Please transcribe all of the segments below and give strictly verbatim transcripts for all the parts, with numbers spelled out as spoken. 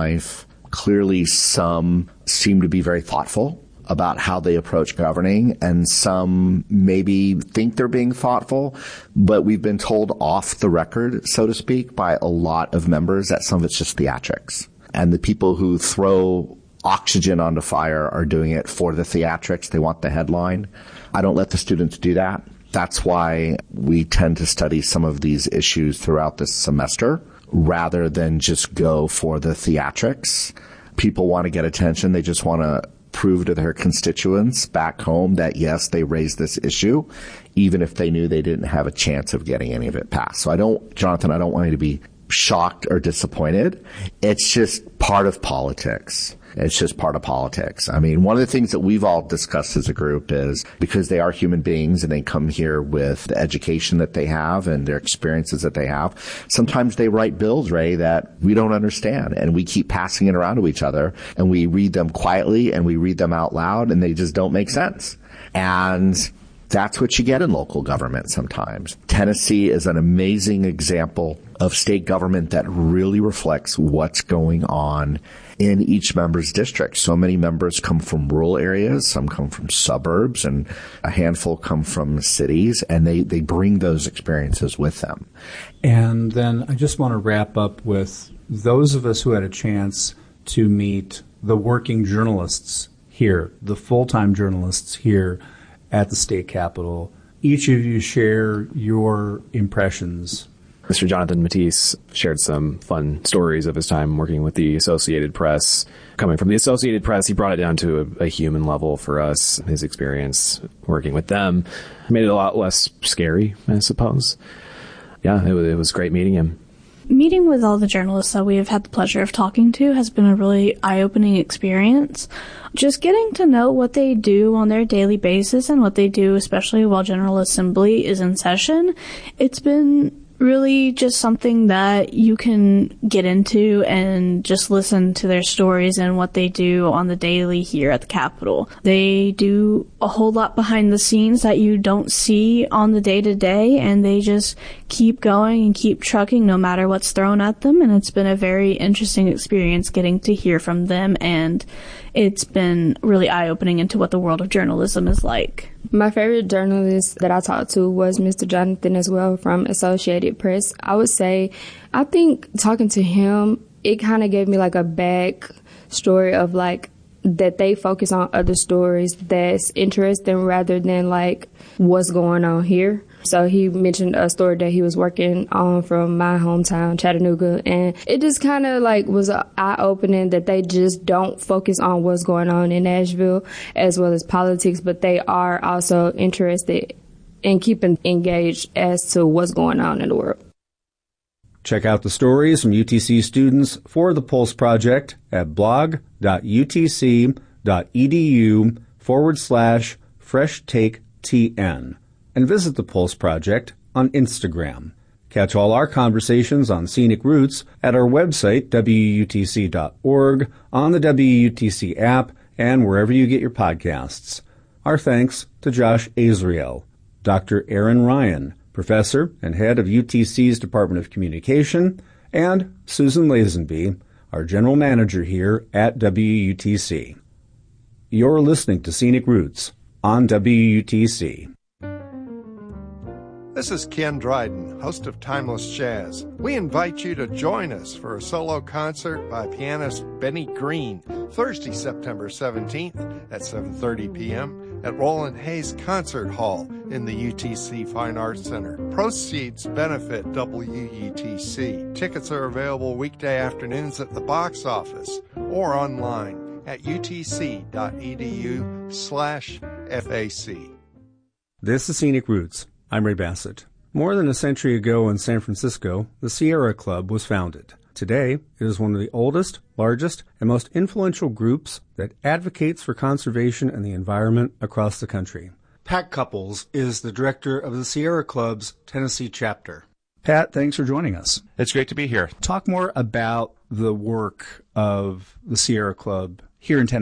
life. Clearly, some seem to be very thoughtful about how they approach governing, and some maybe think they're being thoughtful, but we've been told off the record, so to speak, by a lot of members that some of it's just theatrics. And the people who throw oxygen onto fire are doing it for the theatrics. They want the headline. I don't let the students do that. That's why we tend to study some of these issues throughout this semester rather than just go for the theatrics. People want to get attention. They just want to prove to their constituents back home that, yes, they raised this issue, even if they knew they didn't have a chance of getting any of it passed. So I don't, Jonathan, I don't want you to be shocked or disappointed. It's just part of politics. It's just part of politics. I mean, one of the things that we've all discussed as a group is because they are human beings and they come here with the education that they have and their experiences that they have, sometimes they write bills, Ray, that we don't understand, and we keep passing it around to each other, and we read them quietly and we read them out loud, and they just don't make sense. And that's what you get in local government sometimes. Tennessee is an amazing example of state government that really reflects what's going on in each member's district. So many members come from rural areas, some come from suburbs, and a handful come from cities, and they, they bring those experiences with them. And then I just want to wrap up with those of us who had a chance to meet the working journalists here, the full-time journalists here at the state capitol. Each of you share your impressions. Mister Jonathan Matisse shared some fun stories of his time working with the Associated Press. Coming from the Associated Press, he brought it down to a, a human level for us. His experience working with them made it a lot less scary, I suppose. Yeah, it was, it was great meeting him. Meeting with all the journalists that we have had the pleasure of talking to has been a really eye-opening experience. Just getting to know what they do on their daily basis and what they do, especially while General Assembly is in session, it's been really just something that you can get into and just listen to their stories and what they do on the daily here at the Capitol. They do a whole lot behind the scenes that you don't see on the day-to-day, and they just keep going and keep trucking no matter what's thrown at them, and it's been a very interesting experience getting to hear from them, and it's been really eye-opening into what the world of journalism is like. My favorite journalist that I talked to was Mister Jonathan as well from Associated Press. I would say, I think talking to him, it kind of gave me like a back story of like that they focus on other stories that's interesting rather than like what's going on here. So he mentioned a story that he was working on from my hometown, Chattanooga, and it just kind of like was eye-opening that they just don't focus on what's going on in Nashville as well as politics, but they are also interested in keeping engaged as to what's going on in the world. Check out the stories from U T C students for the Pulse Project at blog.utc.edu forward slash fresh take TN. And visit the Pulse Project on Instagram. Catch all our conversations on Scenic Roots at our website, W U T C dot org, on the W U T C app, and wherever you get your podcasts. Our thanks to Josh Azriel, Doctor Aaron Ryan, Professor and Head of U T C's Department of Communication, and Susan Lazenby, our General Manager here at W U T C. You're listening to Scenic Roots on W U T C. This is Ken Dryden, host of Timeless Jazz. We invite you to join us for a solo concert by pianist Benny Green, Thursday, September seventeenth at seven thirty p.m. at Roland Hayes Concert Hall in the U T C Fine Arts Center. Proceeds benefit W U T C. Tickets are available weekday afternoons at the box office or online at utc.edu slash FAC. This is Scenic Roots. I'm Ray Bassett. More than a century ago in San Francisco, the Sierra Club was founded. Today, it is one of the oldest, largest, and most influential groups that advocates for conservation and the environment across the country. Pat Couples is the director of the Sierra Club's Tennessee chapter. Pat, thanks for joining us. It's great to be here. Talk more about the work of the Sierra Club here in Tennessee.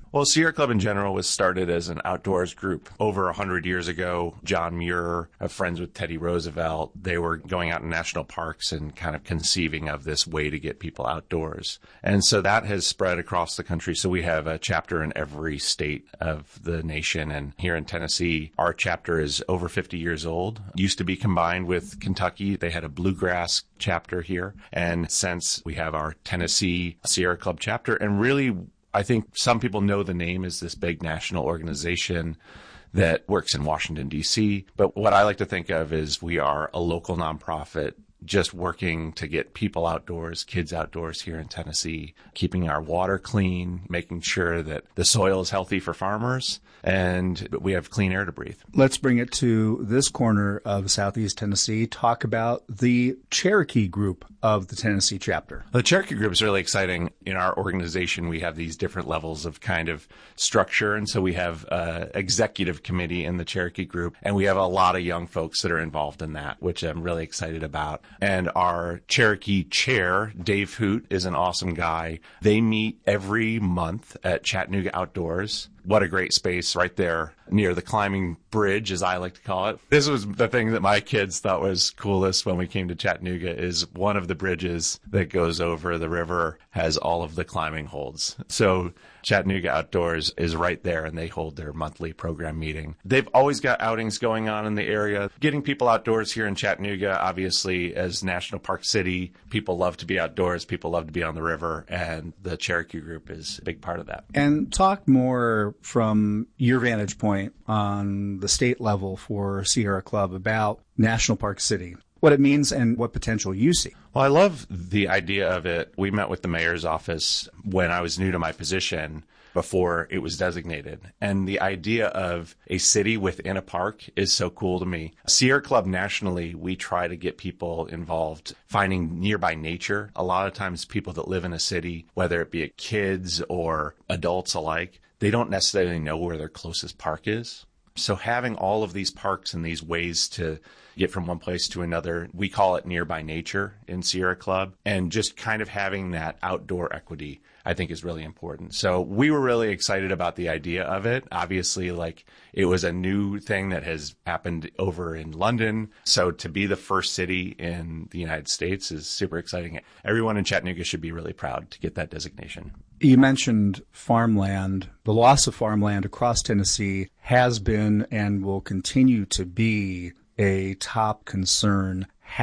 Well, Sierra Club in general was started as an outdoors group over one hundred years ago. John Muir, a friends with Teddy Roosevelt, they were going out in national parks and kind of conceiving of this way to get people outdoors. And so that has spread across the country. So we have a chapter in every state of the nation. And here in Tennessee, our chapter is over fifty years old. Used to be combined with Kentucky. They had a bluegrass chapter here. And since we have our Tennessee Sierra Club chapter, and really I think some people know the name as this big national organization that works in Washington, D C. But what I like to think of is we are a local nonprofit just working to get people outdoors, kids outdoors here in Tennessee, keeping our water clean, making sure that the soil is healthy for farmers, and we have clean air to breathe. Let's bring it to this corner of Southeast Tennessee. Talk about the Cherokee group of the Tennessee chapter. The Cherokee group is really exciting. In our organization, we have these different levels of kind of structure. And so we have an executive committee in the Cherokee group, and we have a lot of young folks that are involved in that, which I'm really excited about. And our Cherokee chair, Dave Hoot, is an awesome guy. They meet every month at Chattanooga Outdoors. What a great space right there near the climbing bridge, as I like to call it. This was the thing that my kids thought was coolest when we came to Chattanooga, is one of the bridges that goes over the river has all of the climbing holds. So Chattanooga Outdoors is right there, and they hold their monthly program meeting. They've always got outings going on in the area. Getting people outdoors here in Chattanooga, obviously, as National Park City, people love to be outdoors, people love to be on the river, and the Cherokee group is a big part of that. And talk more from your vantage point on the state level for Sierra Club about National Park City, what it means and what potential you see. Well, I love the idea of it. We met with the mayor's office when I was new to my position before it was designated. And the idea of a city within a park is so cool to me. Sierra Club nationally, we try to get people involved finding nearby nature. A lot of times people that live in a city, whether it be kids or adults alike, they don't necessarily know where their closest park is. So having all of these parks and these ways to get from one place to another, we call it nearby nature in Sierra Club, and just kind of having that outdoor equity, I think, is really important. So we were really excited about the idea of it. Obviously, like, it was a new thing that has happened over in London. So to be the first city in the United States is super exciting. Everyone in Chattanooga should be really proud to get that designation. You mentioned farmland. The loss of farmland across Tennessee has been and will continue to be a top concern.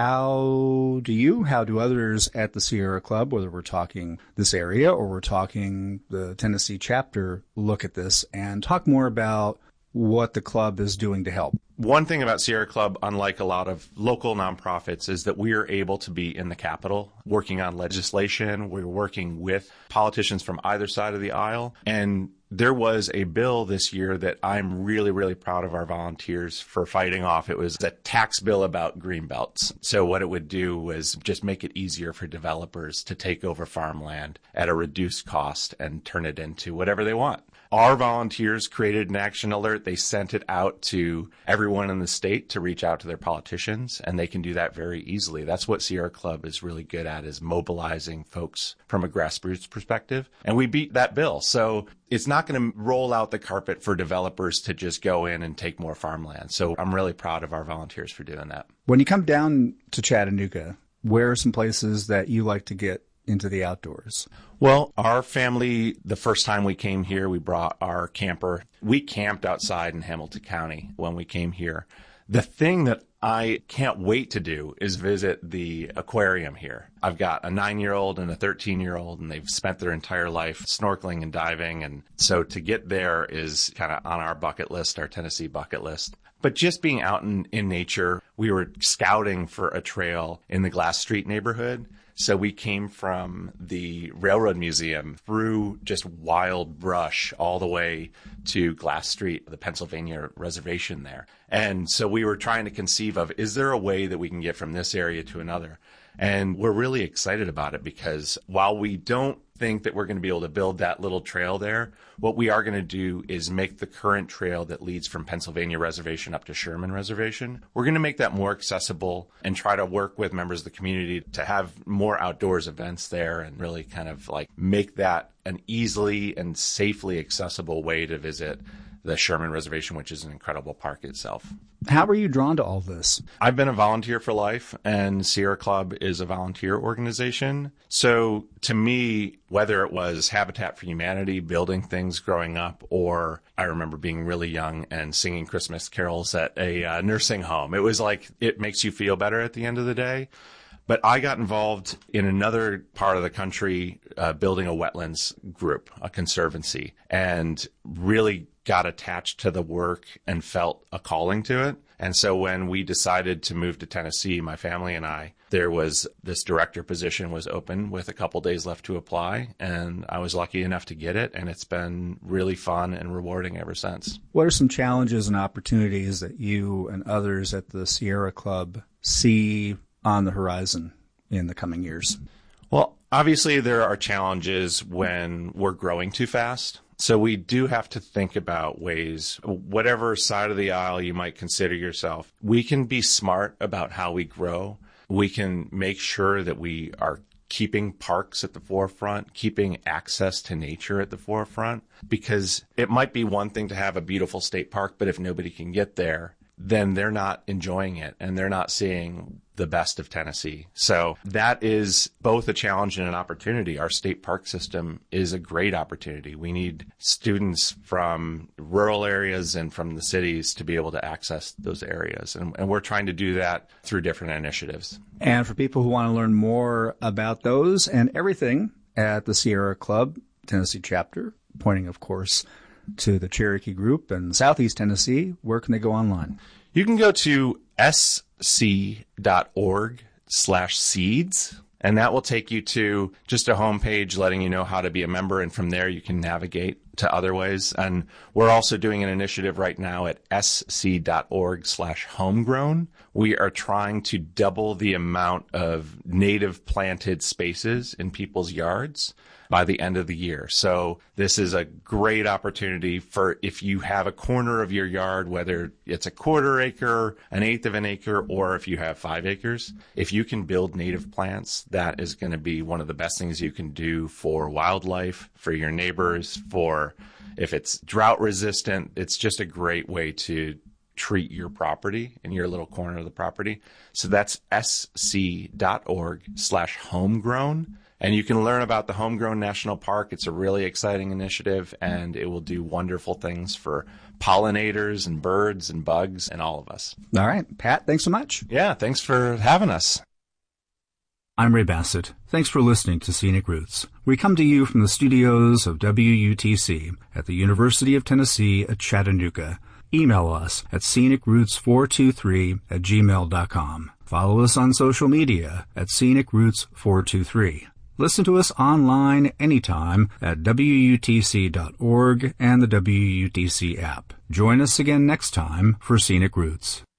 How do you, how do others at the Sierra Club, whether we're talking this area or we're talking the Tennessee chapter, look at this and talk more about what the club is doing to help? One thing about Sierra Club, unlike a lot of local nonprofits, is that we are able to be in the Capitol working on legislation. We're working with politicians from either side of the aisle. And there was a bill this year that I'm really, really proud of our volunteers for fighting off. It was a tax bill about green belts. So what it would do was just make it easier for developers to take over farmland at a reduced cost and turn it into whatever they want. Our volunteers created an action alert. They sent it out to everyone in the state to reach out to their politicians, and they can do that very easily. That's what Sierra Club is really good at, is mobilizing folks from a grassroots perspective. And we beat that bill. So it's not going to roll out the carpet for developers to just go in and take more farmland. So I'm really proud of our volunteers for doing that. When you come down to Chattanooga, where are some places that you like to get into the outdoors? Well, our family, the first time we came here, we brought our camper. We camped outside in Hamilton County when we came here. The thing that I can't wait to do is visit the aquarium here. I've got a nine-year-old and a thirteen-year-old, and they've spent their entire life snorkeling and diving. And so to get there is kind of on our bucket list, our Tennessee bucket list. But just being out in, in nature, we were scouting for a trail in the Glass Street neighborhood. So we came from the Railroad Museum through just wild brush all the way to Glass Street, the Pennsylvania reservation there. And so we were trying to conceive of, is there a way that we can get from this area to another? And we're really excited about it because while we don't think that we're going to be able to build that little trail there. What we are going to do is make the current trail that leads from Pennsylvania Reservation up to Sherman Reservation. We're going to make that more accessible and try to work with members of the community to have more outdoors events there and really kind of like make that an easily and safely accessible way to visit the Sherman Reservation, which is an incredible park itself. How were you drawn to all this? I've been a volunteer for life, and Sierra Club is a volunteer organization. So to me, whether it was Habitat for Humanity, building things growing up, or I remember being really young and singing Christmas carols at a uh, nursing home, it was like it makes you feel better at the end of the day. But I got involved in another part of the country, uh, building a wetlands group, a conservancy, and really got attached to the work and felt a calling to it. And so when we decided to move to Tennessee, my family and I, there was this director position was open with a couple days left to apply. And I was lucky enough to get it. And it's been really fun and rewarding ever since. What are some challenges and opportunities that you and others at the Sierra Club see on the horizon in the coming years? Well, obviously there are challenges when we're growing too fast. So we do have to think about ways, whatever side of the aisle you might consider yourself, we can be smart about how we grow. We can make sure that we are keeping parks at the forefront, keeping access to nature at the forefront, because it might be one thing to have a beautiful state park, but if nobody can get there, then they're not enjoying it and they're not seeing the best of Tennessee. So that is both a challenge and an opportunity. Our state park system is a great opportunity. We need students from rural areas and from the cities to be able to access those areas. And, and we're trying to do that through different initiatives. And for people who want to learn more about those and everything at the Sierra Club Tennessee chapter, pointing, of course, to the Cherokee Group in Southeast Tennessee, where can they go online? You can go to sc.org slash seeds, and that will take you to just a homepage letting you know how to be a member, and from there you can navigate to other ways. And we're also doing an initiative right now at sc.org slash homegrown. We are trying to double the amount of native planted spaces in people's yards by the end of the year. So this is a great opportunity for if you have a corner of your yard, whether it's a quarter acre, an eighth of an acre, or if you have five acres, if you can build native plants, that is going to be one of the best things you can do for wildlife, for your neighbors, for if it's drought resistant. It's just a great way to treat your property in your little corner of the property. So that's sc.org slash homegrown. And you can learn about the Homegrown National Park. It's a really exciting initiative, and it will do wonderful things for pollinators and birds and bugs and all of us. All right. Pat, thanks so much. Yeah, thanks for having us. I'm Ray Bassett. Thanks for listening to Scenic Roots. We come to you from the studios of W U T C at the University of Tennessee at Chattanooga. Email us at scenic roots four two three at gmail dot com. Follow us on social media at scenic roots four two three. Listen to us online anytime at W U T C dot org and the W U T C app. Join us again next time for Scenic Roots.